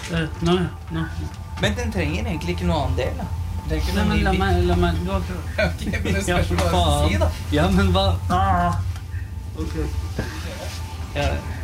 Nå. Men den trenger egentlig ikke noe annen del, da. Det er ikke Nei, noe men ny la meg Ok, men det spørs hva du skal si, da. Ja, men hva? Ok. Ja.